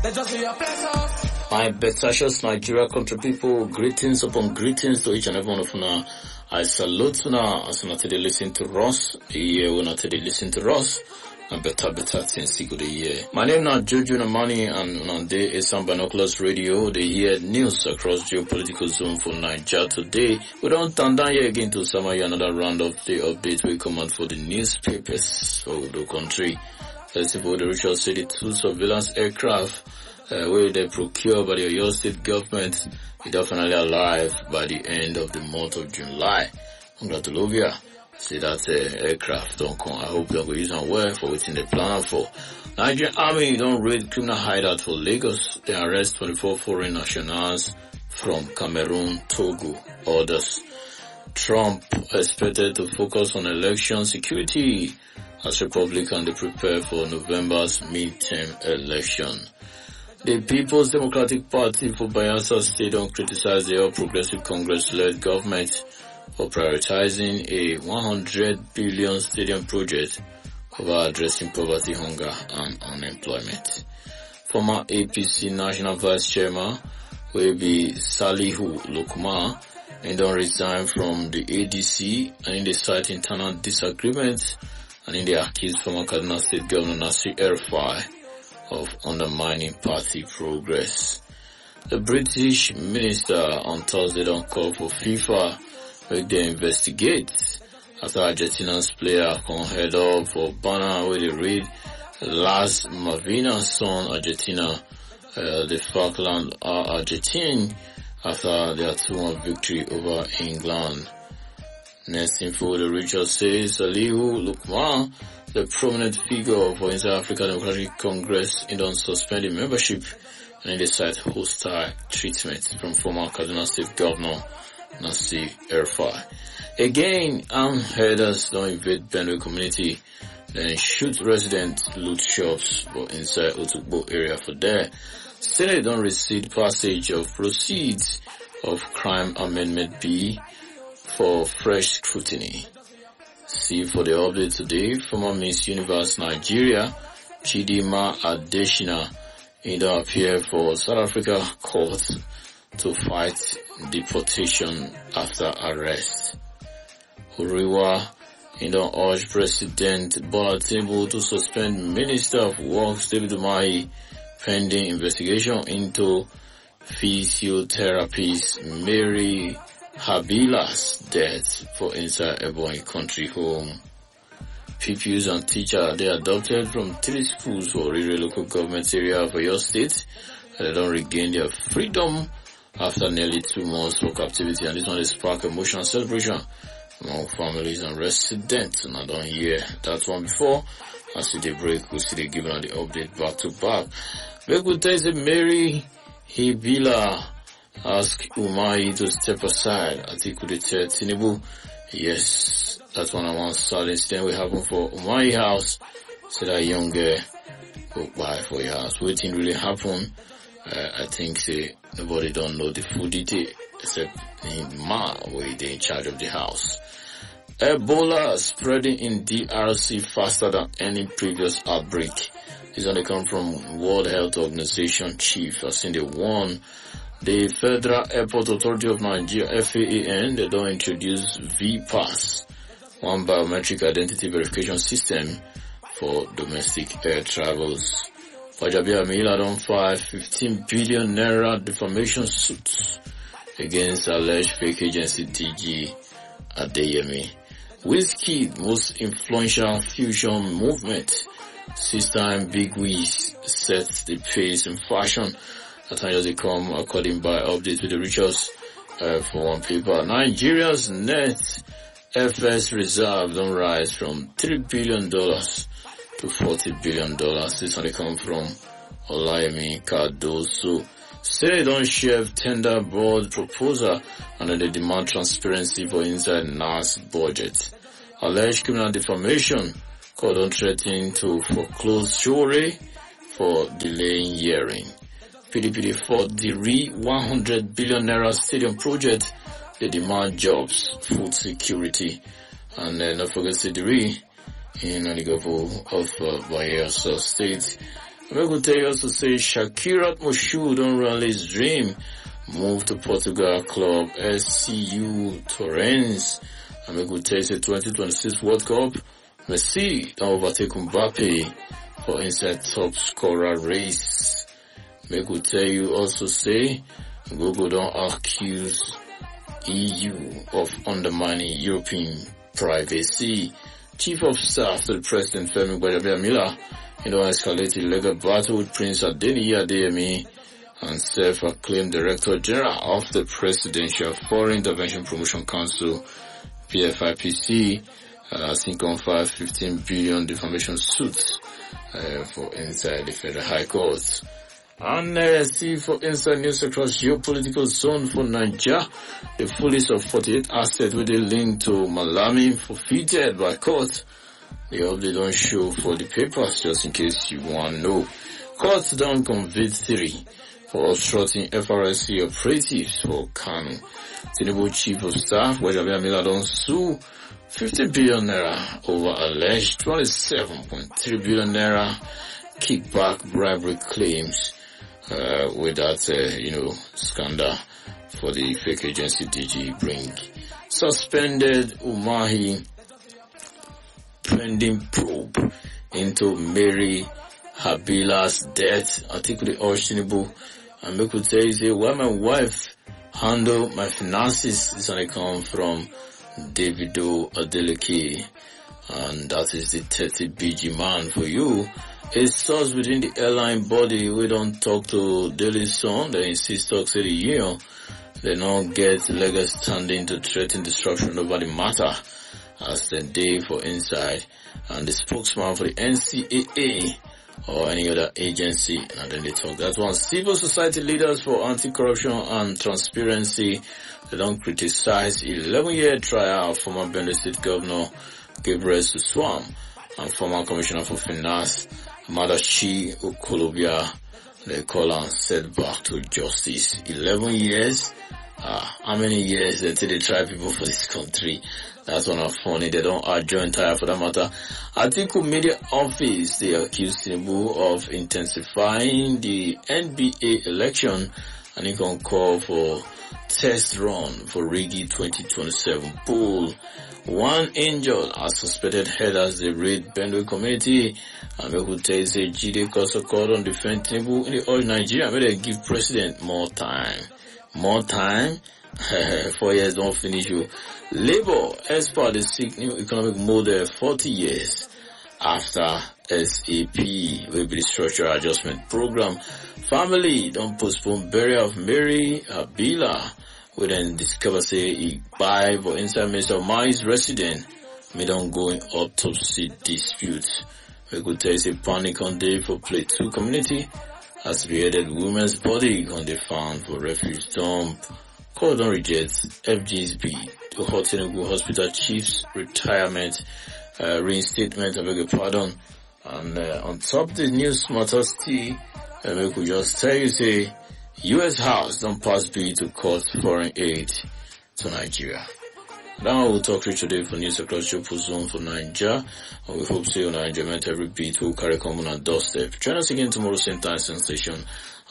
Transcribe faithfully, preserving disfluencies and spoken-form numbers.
My best Nigeria country people, greetings upon greetings to each and every one of you. I salute you now as you not today listen to Ross. Yeah, we not today listen to Ross. And better, better things good year. My name is Jojo Namani, and on day is some binoculars radio. They hear news across geopolitical zone for Nigeria today. We don't turn down here again to summary another round of the update we come out for the newspapers for the country. Let's see for the Richard City two surveillance aircraft uh, where they procure by the Oyo State government. It definitely arrive by the end of the month of July. Congratulations. See that uh, aircraft don't come. I hope they'll use them well for waiting the plan for. Nigerian Army don't raid criminal hideout for Lagos. They arrest twenty-four foreign nationals from Cameroon, Togo, others. Trump expected to focus on election security as Republicans they prepare for November's midterm election. The People's Democratic Party for Bayelsa State don't criticize the All Progressive Congress-led government for prioritizing a one hundred billion stadium project over addressing poverty, hunger, and unemployment. Former A P C National Vice Chairman will be Salihu Lukman and don't resign from the A D C and in the site internal disagreements and in the accused former Kaduna State Governor Nasir El-Rufai of undermining party progress. The British minister on Thursday don't call for FIFA make them investigate after Argentina's player can head up for banner where they read Las Malvinas son Argentina, uh, the Falkland are Argentine after their two one victory over England. Next info, the Richard says Salihu Lukman, the prominent figure for Inside African Democratic Congress, in on suspended membership and in the site hostile treatment from former Kaduna State Governor Nasir El-Rufai. Again, armed herders don't invade Benue community, then shoot residents, loot shops for inside Otukbo area for there. Senate don't receive passage of proceeds of Crime Amendment B for fresh scrutiny. See for the update today, former Miss Universe Nigeria, Chidima Adeshina, in the appear for South Africa court to fight deportation after arrest. Uriwa in the urge President Bola Tinubu to suspend Minister of Works David Umahi pending investigation into physiotherapist Mary Habila's death for inside Ebonyi country home. Pupils and teachers they adopted from three schools for Orire local government area of Oyo State and they don't regain their freedom after nearly two months for captivity, and this one is spark emotional celebration among families and residents. And I don't hear that one before. I see the break, we see the giving on the update back to back. Make we tell you Mary Hibila ask Umahi to step aside. Atiku the third Tinubu. Yes, that's one I want to start incident will happen for Umahi house. So that young girl go buy for your house. Waiting really happen. Uh, I think say nobody don't know the full detail except him ma where they in charge of the house. Ebola spreading in D R C faster than any previous outbreak. This only come from World Health Organization chief. I seen the one. The Federal Airport Authority of Nigeria, F A A N, they don't introduce V-Pass, one biometric identity verification system for domestic air travels. Fajabia Mila don't file fifteen billion naira defamation suits against alleged fake agency D G Adeyemi. Wizkid, most influential fusion movement. Sister and Big Wiz sets the pace in fashion. That time they come according by updates with the Richards uh, for one paper. Nigeria's net F S reserve don't rise from three billion dollars to forty billion dollars. This only come from Olayemi Cardoso. Say don't share tender board proposal and they demand transparency for inside N A S budget. Alleged criminal defamation, court on threatening to foreclose jury for delaying hearing. P D P fought the re one hundred billion naira stadium project. They demand jobs, food security, and then uh, not forget the re in the government of uh, Bayelsa State. I'm going to tell you also say Shakirat Moshood don't really his dream. Move to Portugal club S C U Torrens. I'm going to tell you say twenty twenty-six World Cup. Messi don't overtake Mbappe for inside top scorer race. I'm going to tell you also say Google don't accuse E U of undermining European privacy. Chief of Staff to the President Femi Gbadebo you know, escalated legal battle with Prince Adeniyi Adeyemi and self-acclaimed Director General of the Presidential Foreign Intervention Promotion Council, P F I P C, uh, think on five fifteen billion defamation suits uh, for inside the Federal High Court. And uh, see for inside news across geopolitical zone for Nigeria, the fullest of forty-eight assets with a link to Malami forfeited by court. The update don't show for the papers just in case you want to know. Court don't convict three for obstructing F R S C operatives for Kano. Tinubu Chief of Staff Gbadebo Mila don't sue fifty billion naira over alleged twenty-seven point three billion naira kickback bribery claims. Uh, with that, uh, you know, scandal for the fake agency D G Bring. Suspended Umahi pending probe into Mary Habila's death. Article Tinubu and make could say, say, why my wife handle my finances is gonna come from Davido Adeleke. And that is the thirty B G man for you. A source within the airline body, we don't talk to Daily Sun, they insist talk to the union. They don't get legal standing to threaten disruption over the matter as the day for inside. And the spokesman for the N C A A or any other agency, and then they talk that one. Civil society leaders for anti-corruption and transparency, they don't criticize eleven year trial of former Benue State Governor Gabriel Suswam and former Commissioner for Finance Madachi Okolobia. They call on setback to justice. eleven years? Ah, how many years until they try people for this country? That's one of funny. They don't adjourn tire for that matter. Atiku Media Office, they accuse Tinubu of intensifying the N B A election and he can call for test run for Rigi twenty twenty-seven poll. One angel as suspected head as the raid Benue community. And we could tell say Jide Kosoko on defend Tinubu in the oil Nigeria. May they give president more time. More time? Four years don't finish you. Labour expert the seek new economic model forty years after S A P will be the structural adjustment program. Family don't postpone burial of Mary Abila. We then discover say he buy for inside Minister Mai's resident. Me don't go in autopsy dispute. We could tell say panic on day for Plateau community as beheaded women's body on the found for refuge dump. Cordon rejects F G S B to Hotenugu Hospital Chief's retirement uh, reinstatement. I beg your pardon. And uh, on top of the news matters, T, uh, we could just tell you say U S House don't pass bill to cut foreign aid to Nigeria. Now we'll talk to you today for news across your zone for Nigeria. And we hope to see you on our enjoyment every beat will carry common on doorstep. Join us again tomorrow same time, same station.